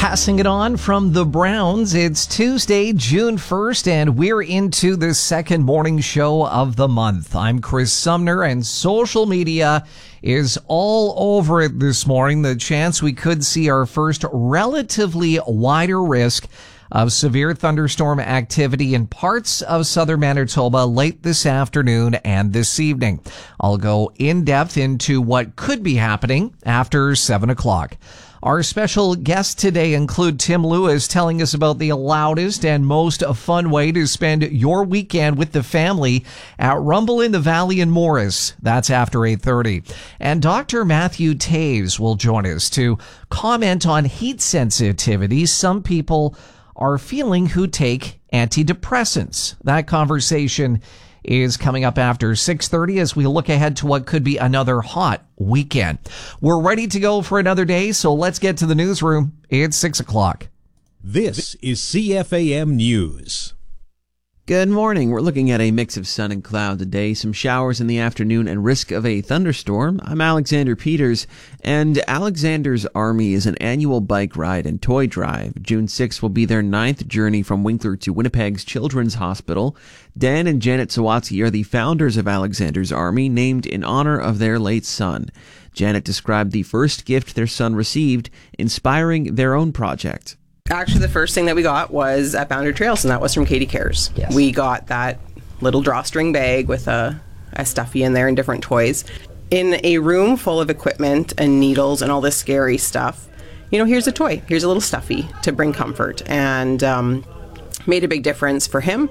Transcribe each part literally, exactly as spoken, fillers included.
Passing it on from the Browns, it's Tuesday, June first, and we're into the second morning show of the month. I'm Chris Sumner, and social media is all over it this morning. The chance we could see our first relatively wider risk of severe thunderstorm activity in parts of southern Manitoba late this afternoon and this evening. I'll go in depth into what could be happening after seven o'clock. Our special guests today include Tim Lewis telling us about the loudest and most fun way to spend your weekend with the family at Rumble in the Valley in Morris. That's after eight thirty. And Doctor Matthew Taves will join us to comment on heat sensitivity some people are feeling who take antidepressants. That conversation is coming up after six thirty as we look ahead to what could be another hot weekend. We're ready to go for another day, so let's get to the newsroom. It's six o'clock. This is C F A M News. Good morning. We're looking at a mix of sun and cloud today, some showers in the afternoon and risk of a thunderstorm. I'm Alexander Peters, and Alexander's Army is an annual bike ride and toy drive. June sixth will be their ninth journey from Winkler to Winnipeg's Children's Hospital. Dan and Janet Sawatsky are the founders of Alexander's Army, named in honor of their late son. Janet described the first gift their son received, inspiring their own project. Actually, the first thing that we got was at Boundary Trails, and that was from Katie Cares. Yes. We got that little drawstring bag with a, a stuffy in there and different toys. In a room full of equipment and needles and all this scary stuff, you know, here's a toy. Here's a little stuffy to bring comfort. And um, made a big difference for him.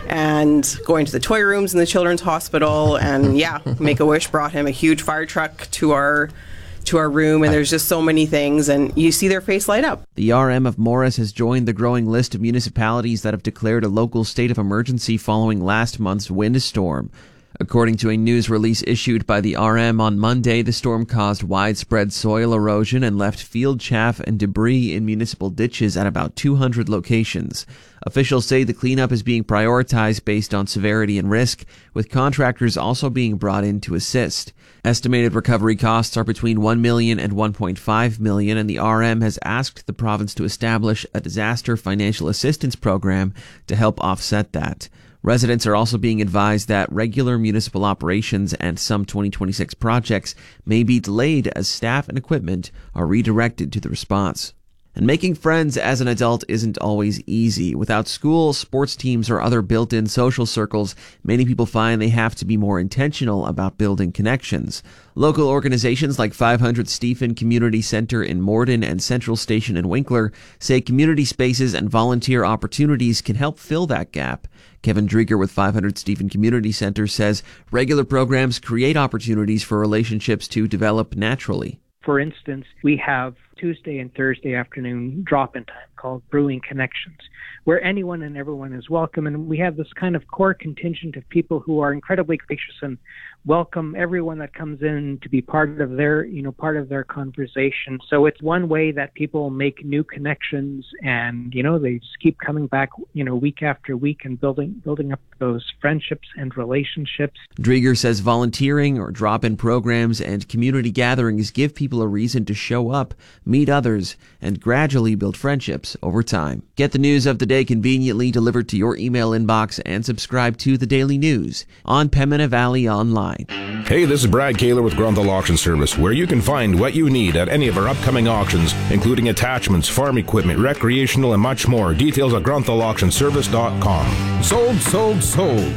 And going to the toy rooms in the Children's Hospital, and yeah, Make-A-Wish brought him a huge fire truck to our to our room, and there's just so many things, and you see their face light up. The R M of Morris has joined the growing list of municipalities that have declared a local state of emergency following last month's windstorm. According to a news release issued by the R M on Monday, the storm caused widespread soil erosion and left field chaff and debris in municipal ditches at about two hundred locations. Officials say the cleanup is being prioritized based on severity and risk, with contractors also being brought in to assist. Estimated recovery costs are between one million dollars and one point five million dollars, and the R M has asked the province to establish a disaster financial assistance program to help offset that. Residents are also being advised that regular municipal operations and some twenty twenty-six projects may be delayed as staff and equipment are redirected to the response. And making friends as an adult isn't always easy. Without school, sports teams, or other built-in social circles, many people find they have to be more intentional about building connections. Local organizations like five hundred Stephen Community Center in Morden and Central Station in Winkler say community spaces and volunteer opportunities can help fill that gap. Kevin Drieger with five hundred Stephen Community Center says regular programs create opportunities for relationships to develop naturally. For instance, we have Tuesday and Thursday afternoon drop-in time called Brewing Connections, where anyone and everyone is welcome. And we have this kind of core contingent of people who are incredibly gracious and welcome everyone that comes in to be part of their, you know, part of their conversation. So it's one way that people make new connections, and, you know, they just keep coming back, you know, week after week and building building up those friendships and relationships. Drieger says volunteering or drop-in programs and community gatherings give people a reason to show up, meet others, and gradually build friendships over time. Get the news of the day conveniently delivered to your email inbox and subscribe to The Daily News on Pembina Valley Online. Hey, this is Brad Kaler with Grunthal Auction Service, where you can find what you need at any of our upcoming auctions, including attachments, farm equipment, recreational, and much more. Details at grunthal auction service dot com. Sold, sold, sold.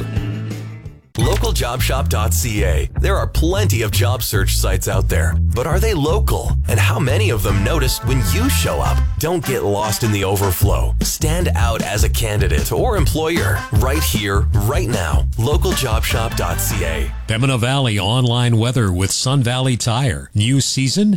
local job shop dot c a. There are plenty of job search sites out there, but are they local? And how many of them notice when you show up? Don't get lost in the overflow. Stand out as a candidate or employer right here, right now. local job shop dot c a. Pembina Valley online weather with Sun Valley Tire. New season,